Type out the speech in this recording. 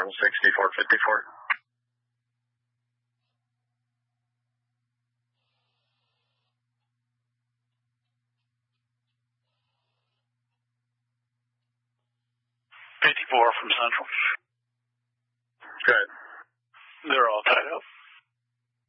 Channel 6454. From Central. Good. They're all tied up.